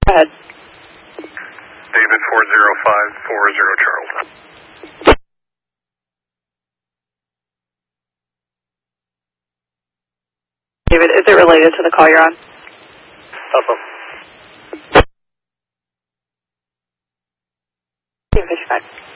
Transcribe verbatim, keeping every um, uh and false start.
Go ahead. David four zero five four zero Charles. David, is it related to the call you're on? Awesome. David fifty-five.